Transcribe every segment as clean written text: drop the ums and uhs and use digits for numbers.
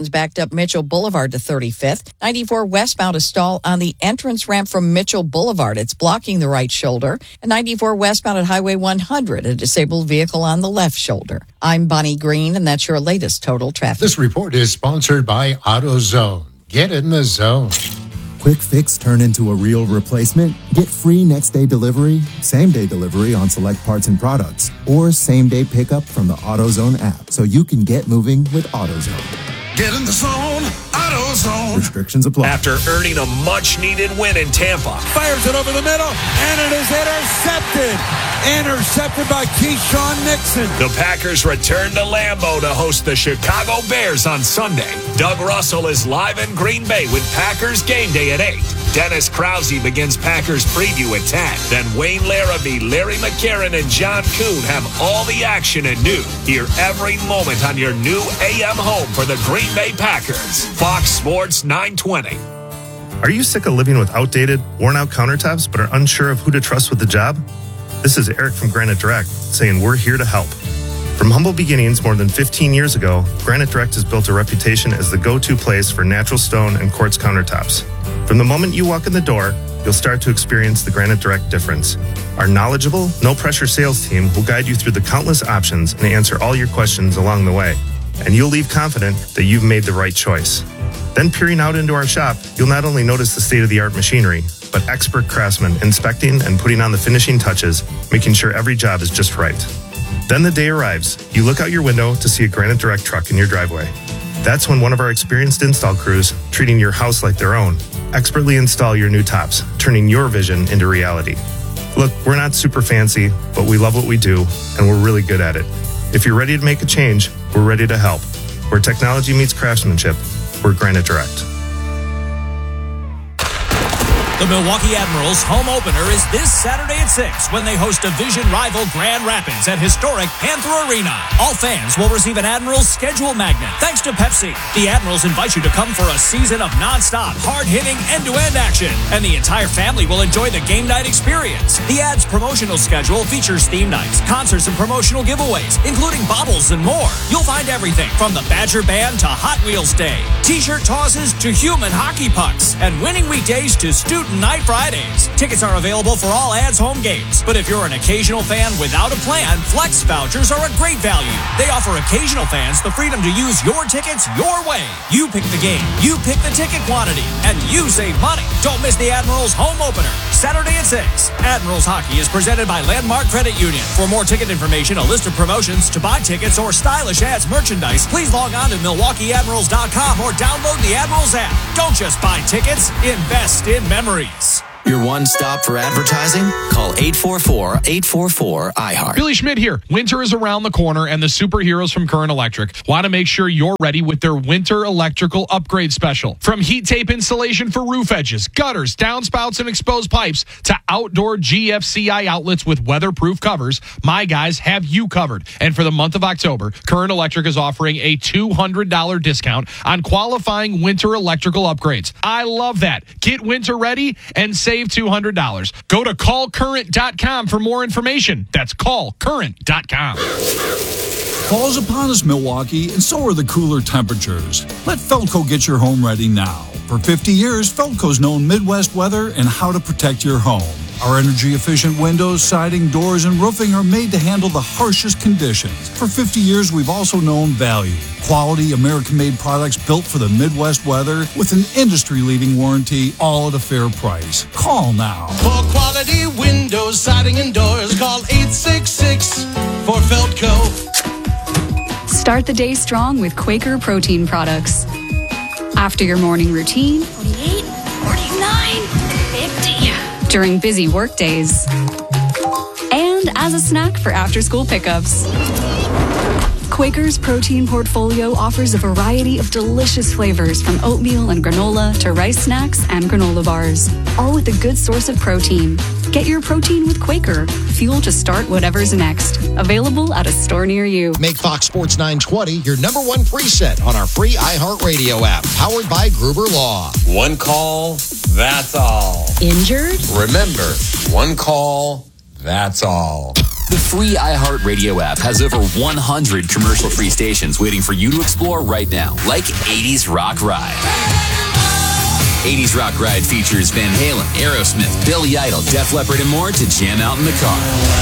backed up Mitchell Boulevard to 35th. 94 westbound, a stall on the entrance ramp from Mitchell Boulevard. It's blocking the right shoulder. And 94 westbound at Highway 100, a disabled vehicle on the left shoulder. I'm Bonnie Green, and that's your latest total traffic. This report is sponsored by AutoZone. Get in the zone. Quick fix turn into a real replacement? Get free next-day delivery, same-day delivery on select parts and products, or same-day pickup from the AutoZone app so you can get moving with AutoZone. Get in the zone, AutoZone. Restrictions apply. After earning a much-needed win in Tampa. Fires it over the middle, and it is intercepted. Intercepted by Keyshawn Nixon. The Packers return to Lambeau to host the Chicago Bears on Sunday. Doug Russell is live in Green Bay with Packers Game Day at 8. Dennis Krause begins Packers preview at 10. Then Wayne Larrabee, Larry McCarron, and John Kuhn have all the action at noon. Hear every moment on your new AM home for the Green Bay Packers. Fox Sports 920. Are you sick of living with outdated, worn-out countertops but are unsure of who to trust with the job? This is Eric from Granite Direct saying we're here to help. From humble beginnings more than 15 years ago, Granite Direct has built a reputation as the go-to place for natural stone and quartz countertops. From the moment you walk in the door, you'll start to experience the Granite Direct difference. Our knowledgeable, no-pressure sales team will guide you through the countless options and answer all your questions along the way. And you'll leave confident that you've made the right choice. Then peering out into our shop, you'll not only notice the state-of-the-art machinery, but expert craftsmen inspecting and putting on the finishing touches, making sure every job is just right. Then the day arrives. You look out your window to see a Granite Direct truck in your driveway. That's when one of our experienced install crews, treating your house like their own, expertly install your new tops, turning your vision into reality. Look, we're not super fancy, but we love what we do, and we're really good at it. If you're ready to make a change, we're ready to help. Where technology meets craftsmanship, we're Granite Direct. The Milwaukee Admirals home opener is this Saturday at 6 when they host division rival Grand Rapids at historic Panther Arena. All fans will receive an Admirals schedule magnet thanks to Pepsi. The Admirals invite you to come for a season of nonstop, hard-hitting, end-to-end action, and the entire family will enjoy the game night experience. The Ads promotional schedule features theme nights, concerts, and promotional giveaways, including baubles and more. You'll find everything from the Badger Band to Hot Wheels Day, T-shirt tosses to human hockey pucks, and winning weekdays to student night Fridays. Tickets are available for all Ads home games, but if you're an occasional fan without a plan, Flex vouchers are a great value. They offer occasional fans the freedom to use your tickets your way. You pick the game, you pick the ticket quantity, and you save money. Don't miss the Admirals home opener, Saturday at 6. Admirals Hockey is presented by Landmark Credit Union. For more ticket information, a list of promotions, to buy tickets, or stylish Ads merchandise, please log on to MilwaukeeAdmirals.com or download the Admirals app. Don't just buy tickets, invest in memories. Your one-stop for advertising? Call 844-844-iHeart. Billy Schmidt here. Winter is around the corner, and the superheroes from Current Electric want to make sure you're ready with their winter electrical upgrade special. From heat tape installation for roof edges, gutters, downspouts, and exposed pipes, to outdoor GFCI outlets with weatherproof covers, my guys have you covered. And for the month of October, Current Electric is offering a $200 discount on qualifying winter electrical upgrades. I love that. Get winter ready and save $200. Go to callcurrent.com for more information. That's callcurrent.com. Fall's upon us, Milwaukee, and so are the cooler temperatures. Let Feldco get your home ready now. For 50 years, Feldco's known Midwest weather and how to protect your home. Our energy-efficient windows, siding, doors, and roofing are made to handle the harshest conditions. For 50 years, we've also known value. Quality, American-made products built for the Midwest weather with an industry-leading warranty, all at a fair price. Call now. For quality windows, siding, and doors, call 866 for Feldco. Start the day strong with Quaker protein products. After your morning routine, 48, 49, 50. During busy work days, and as a snack for after-school pickups. Quaker's protein portfolio offers a variety of delicious flavors from oatmeal and granola to rice snacks and granola bars, all with a good source of protein. Get your protein with Quaker, fuel to start whatever's next. Available at a store near you. Make Fox Sports 920 your number one preset on our free iHeartRadio app, powered by Gruber Law. One call, that's all. Injured? Remember, one call, that's all. The free iHeartRadio app has over 100 commercial-free stations waiting for you to explore right now, like 80s Rock Ride. 80s Rock Ride features Van Halen, Aerosmith, Billy Idol, Def Leppard, and more to jam out in the car.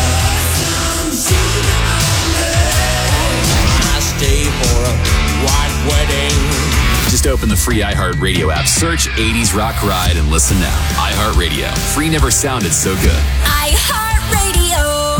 I stay for a white wedding. Just open the free iHeartRadio app, search 80s Rock Ride, and listen now. iHeartRadio. Free never sounded so good. iHeartRadio.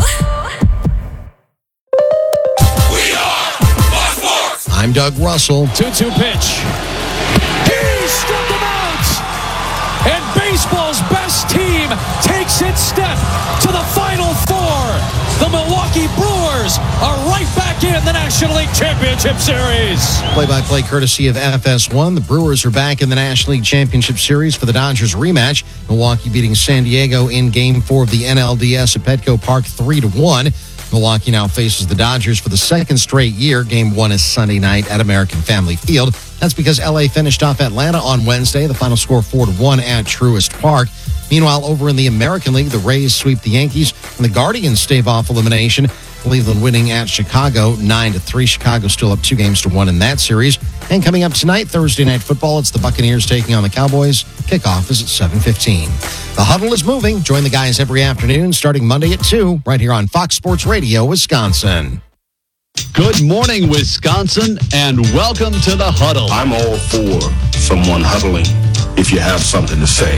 We are Fox Sports. I'm Doug Russell. 2-2 pitch. He struck him out. And baseball's best team takes its step to the Final Four. The Milwaukee Brewers are right back in the National League Championship Series. Play-by-play courtesy of FS1. The Brewers are back in the National League Championship Series for the Dodgers rematch. Milwaukee beating San Diego in Game 4 of the NLDS at Petco Park 3-1. Milwaukee now faces the Dodgers for the second straight year. Game 1 is Sunday night at American Family Field. That's because LA finished off Atlanta on Wednesday. The final score 4-1 at Truist Park. Meanwhile, over in the American League, the Rays sweep the Yankees and the Guardians stave off elimination. Cleveland winning at Chicago 9-3. Chicago still up 2-1 in that series. And coming up tonight, Thursday Night Football, it's the Buccaneers taking on the Cowboys. Kickoff is at 7:15. The Huddle is moving. Join the guys every afternoon starting Monday at 2 right here on Fox Sports Radio, Wisconsin. Good morning, Wisconsin, and welcome to the Huddle. I'm all for someone huddling if you have something to say.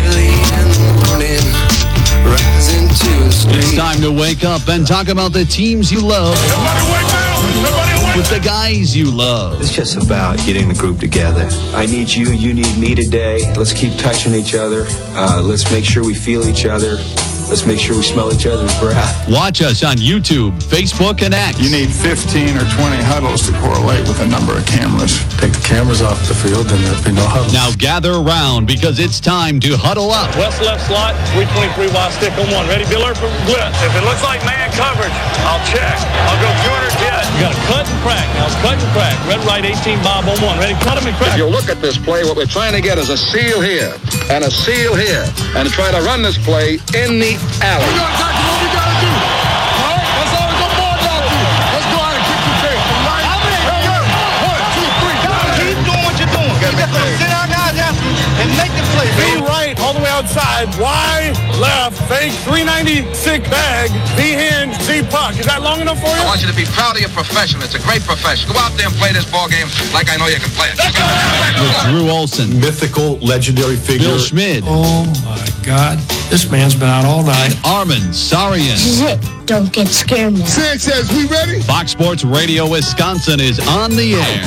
It's time to wake up and talk about the teams you love with the guys you love. It's just about getting the group together. I need you, you need me today. Let's keep touching each other. Let's make sure we feel each other. Let's make sure we smell each other's breath. Watch us on YouTube, Facebook, and X. You need 15 or 20 huddles to correlate with a number of cameras. Take the cameras off the field, then there'll be no huddles. Now gather around because it's time to huddle up. West left slot, 323 wide stick on one. Ready, Biller for blitz. If it looks like man coverage, I'll check. I'll go 200 jet. You got to cut and crack. Now cut and crack. Red, right, 18 Bob on one. Ready, cut him and crack. If you look at this play, what we're trying to get is a seal here and a seal here and try to run this play in the alley. We're going to tackle what we got to do. All right? That's all we're going to do. Let's go out and kick the tape. Right? How many? 1, 2, 3. Keep doing what you're doing. You got to sit our guys after and make the play. Be right, all the way outside. Wide, left, fake, 396 bag, D-hand, Z-puck. Is that long enough for you? I want you to be proud of your profession. It's a great profession. Go out there and play this ball game like I know you can play it. With Drew Olson, mythical, legendary figure. Bill Schmid. Oh, my God. This man's been out all night. Armin Sarian. This is it. Don't get scared now. Sig says, we ready? Fox Sports Radio Wisconsin is on the air.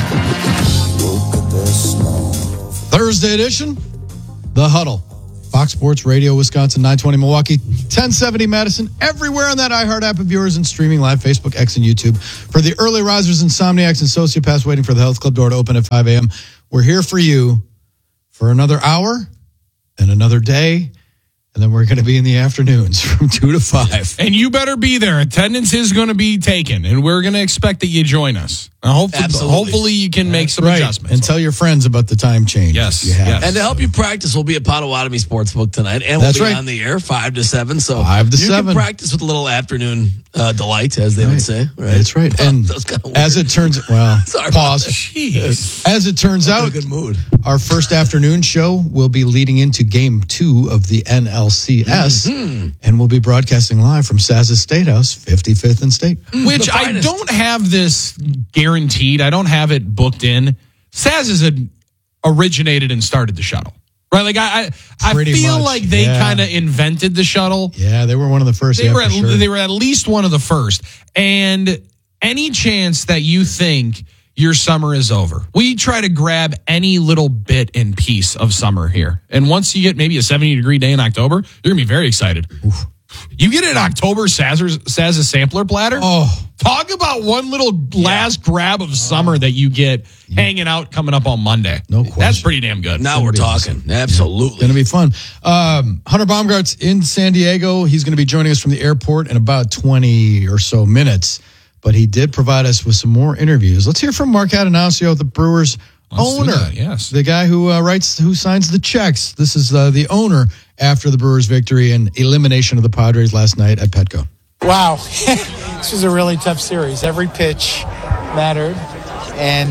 Thursday edition, The Huddle. Fox Sports Radio Wisconsin, 920 Milwaukee, 1070 Madison, everywhere on that iHeart app of yours and streaming live, Facebook, X, and YouTube. For the early risers, insomniacs, and sociopaths waiting for the health club door to open at 5 a.m., we're here for you for another hour and another day. And then we're going to be in the afternoons from 2 to 5. And you better be there. Attendance is going to be taken, and we're going to expect that you join us. Hopefully you can make some adjustments. And tell your friends about the time change. Yes. And to help you practice, we'll be at Potawatomi Sportsbook tonight, and we'll be on the air 5 to 7. So 5 to 7. You can practice with a little afternoon delight, as they would say. Right? That's right. And as it turns, pause. Jeez. As it turns out, good mood. Our first afternoon show will be leading into Game 2 of the NLCS, and we'll be broadcasting live from Saz's State House, 55th and State. Which I don't have this guaranteed. I don't have it booked in. Saz has originated and started the shuttle. Right? Like I feel like they kind of invented the shuttle. Yeah, they were one of the first. They were at least one of the first. And any chance that you think your summer is over, we try to grab any little bit and piece of summer here. And once you get maybe a 70-degree day in October, you're going to be very excited. Oof. You get an October Saz's sampler platter. Oh, talk about one little last grab of summer that you get hanging out coming up on Monday. No question. That's pretty damn good. Now we're talking. Awesome. Absolutely. Going to be fun. Hunter Baumgart's in San Diego. He's going to be joining us from the airport in about 20 or so minutes. But he did provide us with some more interviews. Let's hear from Mark Adonasio, the Brewers owner. Yes. The guy who signs the checks. This is the owner after the Brewers' victory and elimination of the Padres last night at Petco. Wow. This was a really tough series. Every pitch mattered, and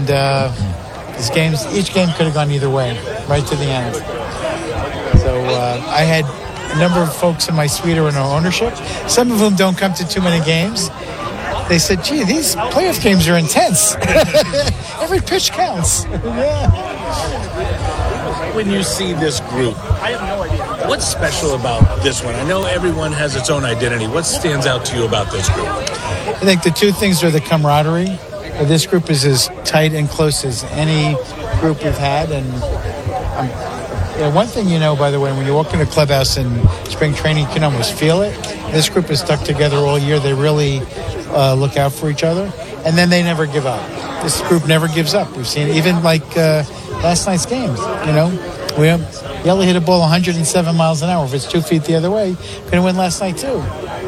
each game could have gone either way, right to the end. So I had a number of folks in my suite who are in ownership, some of whom don't come to too many games. They said, gee, these playoff games are intense. Every pitch counts. Yeah. When you see this group, I have no idea. What's special about this one? I know everyone has its own identity. What stands out to you about this group? I think the two things are the camaraderie. This group is as tight and close as any group we've had. And one thing by the way, when you walk in a clubhouse in spring training, you can almost feel it. This group is stuck together all year. They really look out for each other. And then they never give up. This group never gives up. We've seen even last night's games, Yellow hit a ball 107 miles an hour. If it's 2 feet the other way, couldn't win last night too.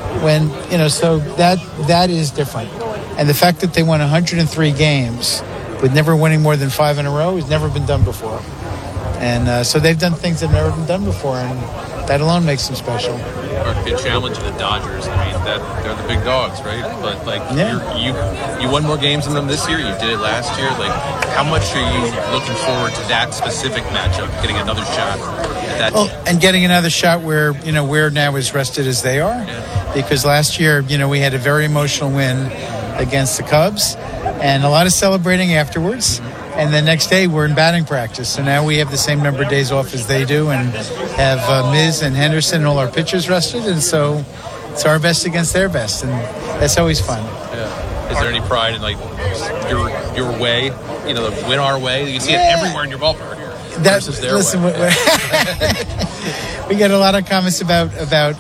So that is different. And the fact that they won 103 games with never winning more than 5 in a row has never been done before. And so they've done things that have never been done before, and that alone makes them special. Good challenge to the Dodgers. I mean, they're the big dogs, right? But you won more games than them this year. You did it last year. How much are you looking forward to that specific matchup, getting another shot at that? And getting another shot where we're now as rested as they are, because last year we had a very emotional win against the Cubs, and a lot of celebrating afterwards. And the next day, we're in batting practice. So now we have the same number of days off as they do, and have Miz and Henderson and all our pitchers rested. And so it's our best against their best. And that's always fun. Yeah. Is there any pride in, your way, the win our way? You see it everywhere in your ballpark versus their way. We get a lot of comments about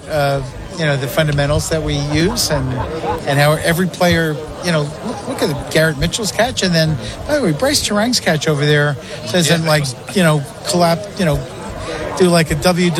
the fundamentals that we use and how every player, look at Garrett Mitchell's catch, and then, by the way, Bryce Turang's catch over there doesn't collapse, do like a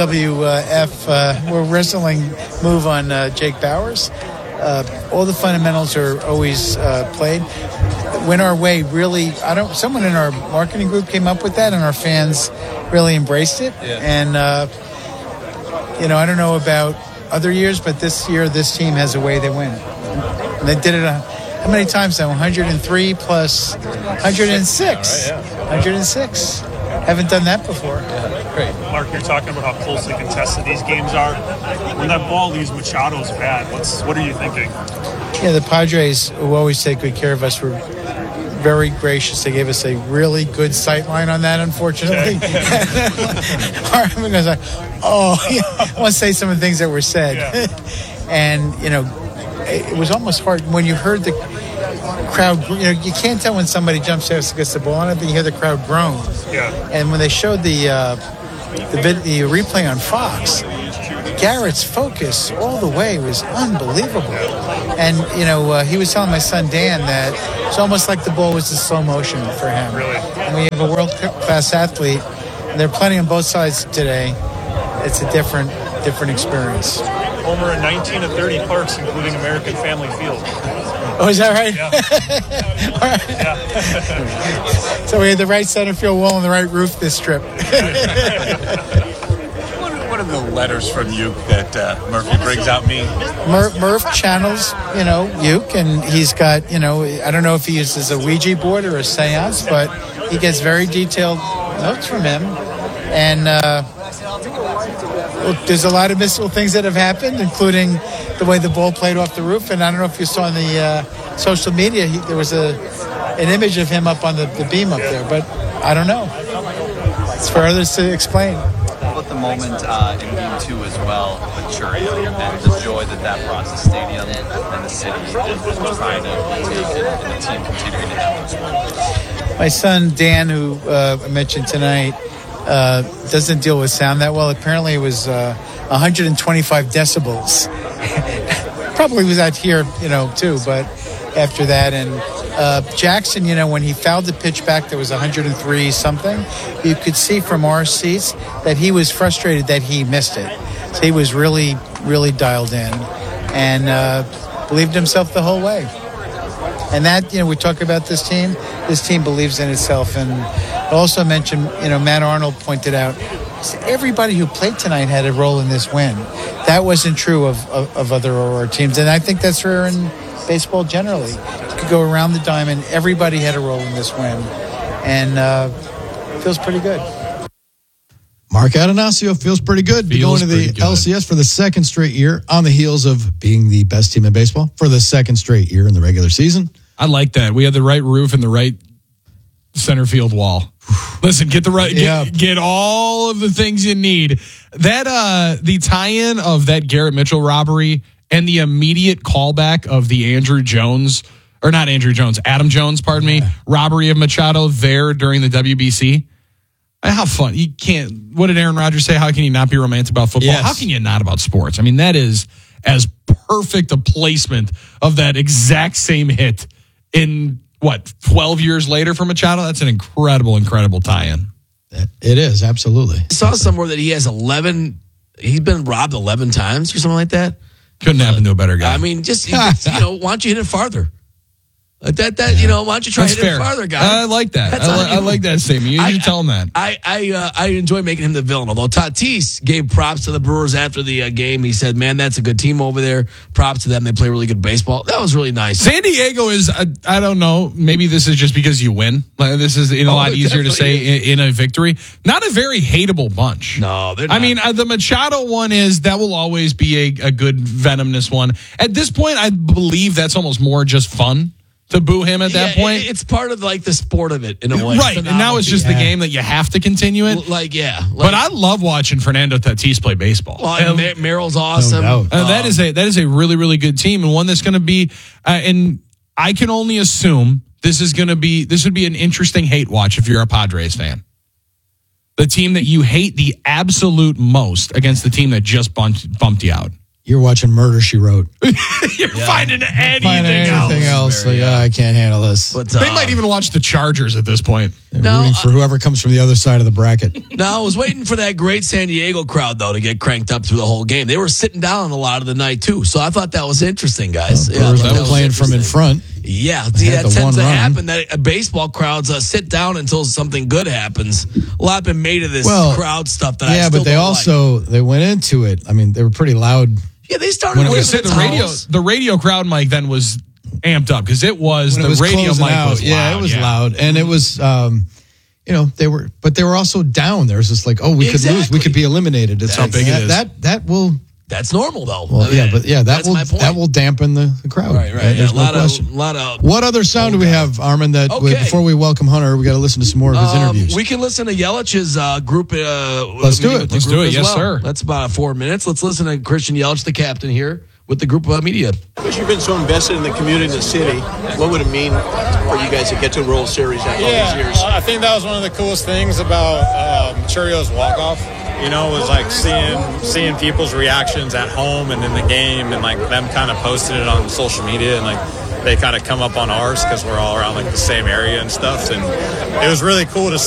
WWF wrestling move on Jake Bowers. All the fundamentals are always played. Win our way, really, someone in our marketing group came up with that, and our fans really embraced it. Yeah. And, I don't know about other years, but this year, this team has a way they win. And they did it how many times now? 103 plus 106. 106. Haven't done that before. Yeah, great. Mark, you're talking about how closely contested these games are. When that ball leaves Machado's bat, what are you thinking? Yeah, the Padres, who always take good care of us, were very gracious. They gave us a really good sight line on that, unfortunately. Harmon goes like, I want to say some of the things that were said. Yeah. And, it was almost hard when you heard the crowd. You can't tell when somebody jumps out against the ball on it, but you hear the crowd groan. Yeah. And when they showed the replay on Fox, Garrett's focus all the way was unbelievable. And, he was telling my son Dan that it's almost like the ball was in slow motion for him. Really? And when you have a world-class athlete, and there are plenty on both sides today, it's a different experience. Homer in 19 of 30 parks, including American Family Field. Oh, is that right? Yeah. All right. Yeah. So we had the right center field wall and the right roof this trip. What are the letters from Uke that Murphy brings out mean? Murph channels, Uke, and he's got, I don't know if he uses a Ouija board or a seance, but he gets very detailed notes from him. And there's a lot of mystical things that have happened, including the way the ball played off the roof. And I don't know if you saw on the social media, there was an image of him up on the beam up there, but I don't know. It's for others to explain. About the moment in Game 2 as well with Chourio and the joy that brought the stadium and the city is trying to take and the team continuing to have those moments. My son Dan, who I mentioned tonight, doesn't deal with sound that well. Apparently it was 125 decibels. Probably was out here, too, but after that. And Jackson, when he fouled the pitch back that was 103 something, you could see from our seats that he was frustrated that he missed it. So he was really, really dialed in and believed himself the whole way. And that, we talk about this team believes in itself. And I also mentioned, Matt Arnold pointed out, everybody who played tonight had a role in this win. that wasn't true of other Aurora teams. And I think that's rare in baseball generally. You could go around the diamond. Everybody had a role in this win. And feels pretty good. Mark Adonasio feels pretty good. Going to the LCS for the second straight year on the heels of being the best team in baseball for the second straight year in the regular season. I like that. We had the right roof and the right center field wall. Listen, get all of the things you need. That the tie-in of that Garrett Mitchell robbery and the immediate callback of the Adam Jones, robbery of Machado there during the WBC. How fun. You can't, what did Aaron Rodgers say? How can you not be romantic about football? Yes. How can you not about sports? I mean, that is as perfect a placement of that exact same hit in 12 years later for Machado. That's an incredible tie-in. It is, absolutely. I saw somewhere that he has 11, he's been robbed 11 times or something like that. Couldn't happen to a better guy. I mean, just why don't you hit it farther? Why don't you try to hit it farther, guy? I like that. I like that statement. You should tell him that. I enjoy making him the villain. Although Tatis gave props to the Brewers after the game. He said, man, that's a good team over there. Props to them. They play really good baseball. That was really nice. San Diego is, I don't know, maybe this is just because you win. This is a lot easier to say in a victory. Not a very hateable bunch. No, they're not. I mean, the Machado one that will always be a good venomous one. At this point, I believe that's almost more just fun. To boo him at that point. It's part of the sport of it in a way. Right. And now it's just the game that you have to continue it. But I love watching Fernando Tatis play baseball. Well, Merrill's awesome. No doubt. That is a really, really good team and one that's going to be, and I can only assume this would be an interesting hate watch if you're a Padres fan. The team that you hate the absolute most against the team that just bumped you out. You're watching Murder, She Wrote. You're finding anything else. I can't handle this. But, they might even watch the Chargers at this point. Rooting for whoever comes from the other side of the bracket. No, I was waiting for that great San Diego crowd, though, to get cranked up through the whole game. They were sitting down a lot of the night, too. So I thought that was interesting, guys. They were playing from in front. Yeah, that tends to happen. That baseball crowds sit down until something good happens. A lot been made of this crowd stuff that I still don't like. They went into it. I mean, they were pretty loud. Yeah, they started with the radio crowd mic then was amped up because it was radio mic was loud. Yeah, it was loud, and it was they were also down. There was just we could lose, we could be eliminated. That's how big it is. That's normal though. Well, that will dampen the crowd. Right. There's no question. What other sound do we have, Armin? Before we welcome Hunter, we got to listen to some more of his interviews. We can listen to Yelich's group. Let's do it. Yes, sir. That's about 4 minutes. Let's listen to Christian Yelich, the captain here, with the group of media. Because you've been so invested in the community and the city, what would it mean for you guys to get to the World Series after all these years? I think that was one of the coolest things about Churrio's walk-off. Was seeing people's reactions at home and in the game, and them kind of posting it on social media, and they kind of come up on ours because we're all around the same area and stuff. And it was really cool to see.